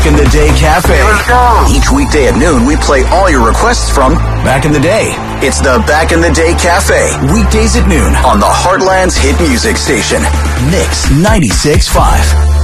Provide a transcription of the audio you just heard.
Back in the Day Cafe. Let's go. Each weekday at noon, we play all your requests from Back in the Day. It's the Back in the Day Cafe. Weekdays at noon on the Heartland's hit music station, Mix 96.5.